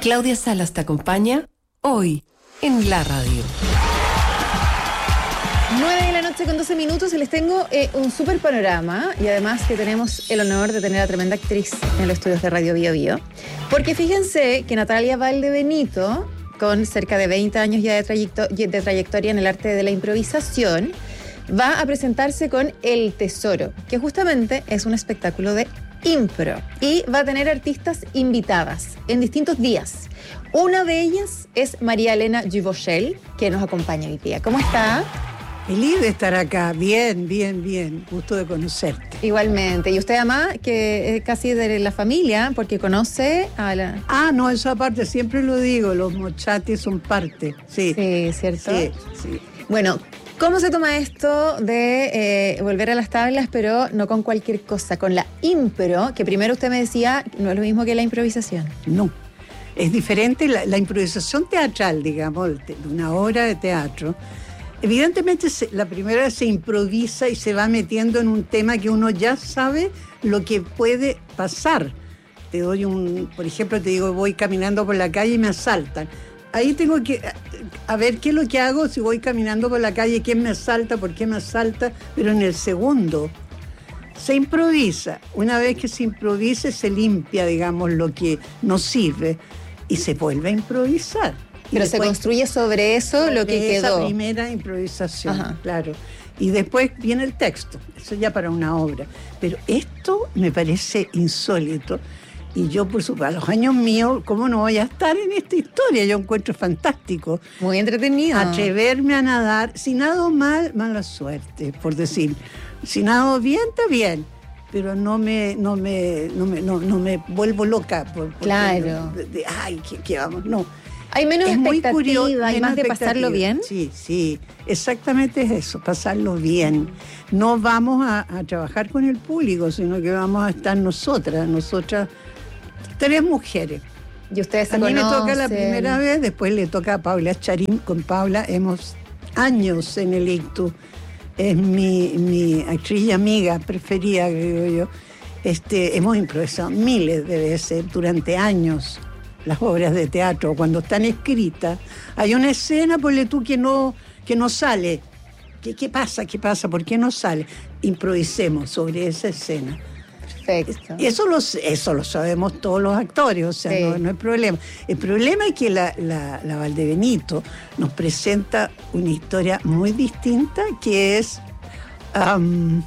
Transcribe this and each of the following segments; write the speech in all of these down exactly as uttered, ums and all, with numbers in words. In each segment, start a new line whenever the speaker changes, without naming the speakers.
Claudia Salas te acompaña hoy en la radio.
nueve de la noche con doce minutos y les tengo eh, un súper panorama, y además que tenemos el honor de tener a tremenda actriz en los estudios de Radio Bio Bio, porque fíjense que Natalia Valdebenito, con cerca de veinte años ya de, trayecto- de trayectoria en el arte de la improvisación, va a presentarse con El Tesoro, que justamente es un espectáculo de impro, y va a tener artistas invitadas en distintos días. Una de ellas es María Elena Duvauchel, que nos acompaña hoy día. ¿Cómo está?
Feliz de estar acá, bien, bien, bien, gusto de conocerte.
Igualmente, y usted además que es casi de la familia, porque conoce a la...
Ah, no, esa parte siempre lo digo, los mochatis son parte, sí.
Sí, ¿cierto?
Sí, sí.
Bueno, ¿cómo se toma esto de eh, volver a las tablas, pero no con cualquier cosa, con la impro, que primero usted me decía no es lo mismo que la improvisación?
No, es diferente la, la improvisación teatral, digamos, de una obra de teatro. Evidentemente se, la primera vez se improvisa y se va metiendo en un tema que uno ya sabe lo que puede pasar. Te doy un, por ejemplo, te digo, voy caminando por la calle y me asaltan. Ahí tengo que a ver qué es lo que hago si voy caminando por la calle, quién me asalta, por qué me asalta, pero en el segundo se improvisa. Una vez que se improvisa, se limpia, digamos, lo que no sirve y se vuelve a improvisar.
Pero
después,
se construye sobre eso sobre lo que quedó.
Esa primera improvisación,
Ajá.
claro. Y después viene el texto, eso ya para una obra. Pero esto me parece insólito. Y yo, por supuesto, a los años míos, ¿cómo no voy a estar en esta historia? Yo encuentro fantástico.
Muy entretenido.
Atreverme a nadar. Si nado mal, mala suerte, por decir. Si nado bien, está bien. Pero no me, no me, no me, no, no me vuelvo loca. Por, por
Claro.
De, de, ay, ¿qué, qué vamos? No.
Hay menos
Es muy
expectativa
curioso,
y
menos
más de pasarlo
expectativa.
bien.
Sí, sí, exactamente es eso, pasarlo bien. No vamos a, a trabajar con el público, sino que vamos a estar nosotras, nosotras, tres mujeres.
Y ustedes se
A mí me
conocen.
toca la primera vez, después le toca a Paula Charín. Con Paula hemos años en el Ictus. Es mi, mi actriz y amiga preferida, creo yo. Este, hemos improvisado miles de veces durante años las obras de teatro. Cuando están escritas, hay una escena, ponle tú, que no, que no sale. ¿Qué, ¿Qué pasa? ¿Qué pasa? ¿Por qué no sale? Improvisemos sobre esa escena.
Perfecto.
Eso lo, eso lo sabemos todos los actores, o sea,
Sí.
no, no hay problema. El problema es que la, la, la Valdebenito nos presenta una historia muy distinta, que es um,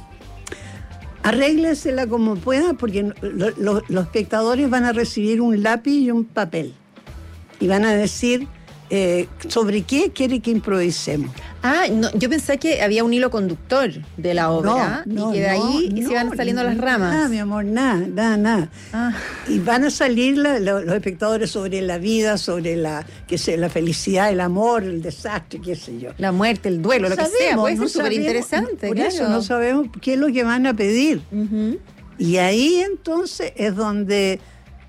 arréglesela como pueda, porque lo, lo, los espectadores van a recibir un lápiz y un papel y van a decir eh, sobre qué quiere que improvisemos.
Ah, no, yo pensé que había un hilo conductor de la obra
No, no,
y que de ahí
no,
se iban
no,
saliendo las
no,
ramas.
Nada, mi amor, nada, nada, nada.
Ah.
Y van a salir la, la, los espectadores sobre la vida, sobre la, qué sé, la felicidad, el amor, el desastre, qué sé yo.
La muerte, el duelo,
No
lo que sea,
sabemos,
puede ser
no
súper
sabemos,
interesante.
Por
claro.
eso no sabemos qué es lo que van a pedir.
Uh-huh.
Y ahí entonces es donde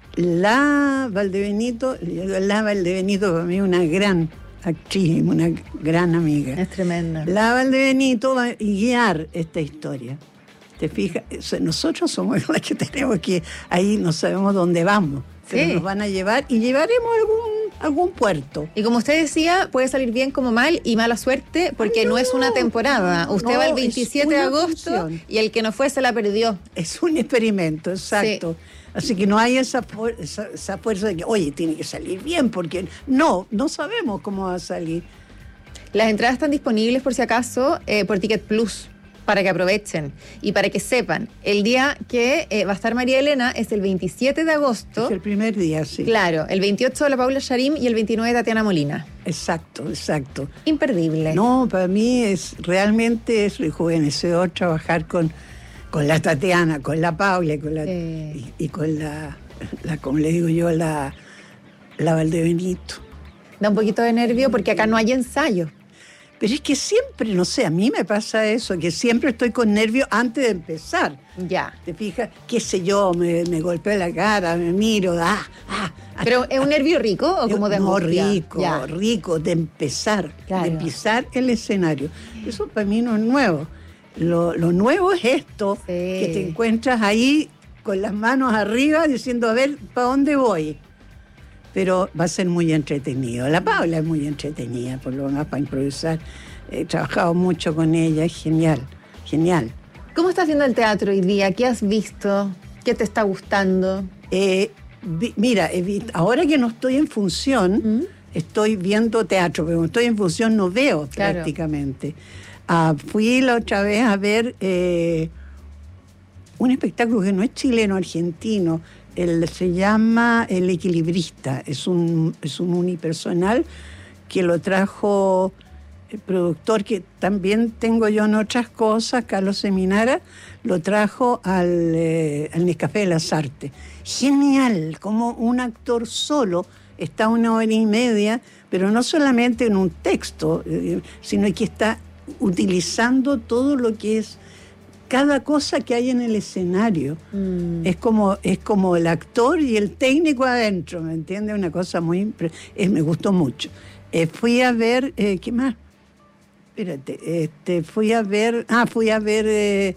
la Valdebenito, la Valdebenito para mí es una gran actriz, una gran amiga.
Es tremenda.
La Valdebenito va a guiar esta historia. ¿Te fijas? Nosotros somos las que tenemos que, ahí no sabemos dónde vamos, pero
Sí.
nos van a llevar y llevaremos a algún, algún puerto.
Y como usted decía, puede salir bien como mal y mala suerte, porque
Ay,
no,
no,
es una temporada.
no,
Usted va el
es
veintisiete de
una
agosto
función.
y el que no fue se la perdió.
Es un experimento, exacto. Así que no hay esa, fu- esa, esa fuerza de que, oye, tiene que salir bien, porque no, no sabemos cómo va a salir.
Las entradas están disponibles, por si acaso, eh, por Ticket Plus, para que aprovechen y para que sepan. El día que eh, va a estar María Elena es el veintisiete de agosto.
Es el primer día, sí.
Claro, el veintiocho de la Paula Charim y el veintinueve de Tatiana Molina.
Exacto, exacto.
Imperdible.
No, para mí es realmente es rejuvenecedor trabajar con, con la Tatiana, con la Paula, con la,
Sí.
y, y con la, la, como le digo yo, la, la Valdebenito.
Da un poquito de nervio porque acá no hay ensayo.
Pero es que siempre, no sé, a mí me pasa eso, que siempre estoy con nervios antes de empezar.
Ya.
¿Te fijas? ¿Qué sé yo? Me, me golpeo la cara, me miro, ah, ah.
¿Pero es un nervio rico o como de
No,
angustia?
rico,
Ya.
rico, de empezar,
Claro.
de pisar el escenario. Eso para mí no es nuevo. Lo, lo nuevo es esto,
Sí.
que te encuentras ahí con las manos arriba diciendo, a ver, ¿para dónde voy? pero va a ser muy entretenido. La Paula es muy entretenida, por lo menos para improvisar. He trabajado mucho con ella, es genial, genial.
¿Cómo estás viendo el teatro hoy día? ¿Qué has visto? ¿Qué te está gustando?
Eh, vi, mira, he visto, ahora que no estoy en función, ¿Mm? estoy viendo teatro, pero cuando estoy en función no veo claro. prácticamente. Ah, fui la otra vez a ver eh, un espectáculo que no es chileno, argentino. El, se llama El Equilibrista. Es un, es un unipersonal que lo trajo el productor que también tengo yo en otras cosas, Carlos Seminara, lo trajo al, eh, al Nescafé de las Artes. Genial, como un actor solo está una hora y media, pero no solamente en un texto, eh, sino que está utilizando todo lo que es cada cosa que hay en el escenario. Mm. Es como es como el actor y el técnico adentro, ¿me entiendes? Una cosa muy... Impre- eh, me gustó mucho. Eh, fui a ver... Eh, ¿Qué más? Espérate. Este, fui a ver... Ah, fui a ver eh,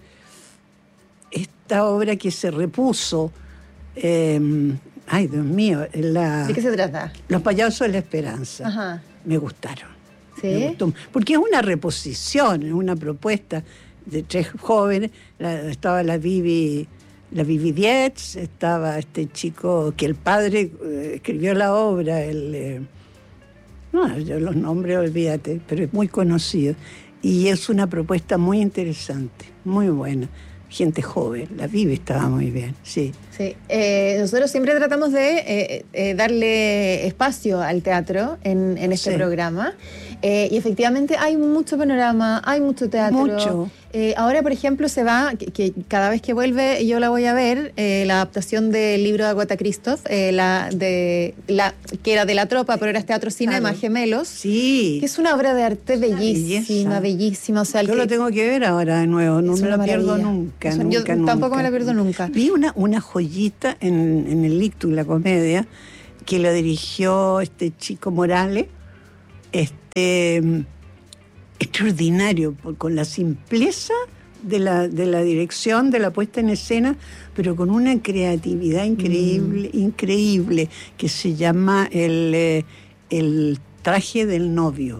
esta obra que se repuso. Eh, ay, Dios mío. La,
¿De qué se trata?
Los payasos de la esperanza. Ajá. Me gustaron.
¿Sí?
Me gustó, porque es una reposición, es una propuesta de tres jóvenes. La, estaba la Vivi, la Vivi Dietz, estaba este chico que el padre eh, escribió la obra, el, eh, no, yo los nombres olvídate, pero es muy conocido. Y es una propuesta muy interesante, muy buena. Gente joven, la Vivi estaba muy bien, sí.
Sí, eh, nosotros siempre tratamos de eh, eh, darle espacio al teatro en, en este sí. programa. Eh, y efectivamente hay mucho panorama, hay mucho teatro.
Mucho.
Eh, ahora, por ejemplo, se va, que, que cada vez que vuelve yo la voy a ver, eh, la adaptación del libro de Agatha Christoph, eh, la de, la, que era de La Tropa, pero era Teatro Cinema, claro. Gemelos.
Sí.
Que es una obra de arte bellísima, bellísima. O sea,
yo que, lo tengo que ver ahora de nuevo, no me la pierdo nunca,
Eso,
nunca,
yo
nunca.
Tampoco me la pierdo nunca.
Vi una, una joyita en, en el Ictus, la comedia, que la dirigió este chico Morales, este... extraordinario, con la simpleza de la, de la dirección, de la puesta en escena, pero con una creatividad increíble, mm. increíble, que se llama el, eh, el traje del novio.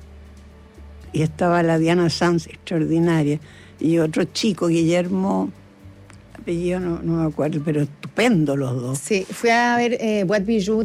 Y estaba la Diana Sanz, extraordinaria, y otro chico, Guillermo, apellido no, no me acuerdo, pero estupendo los dos.
Sí, fui a ver eh, What We Do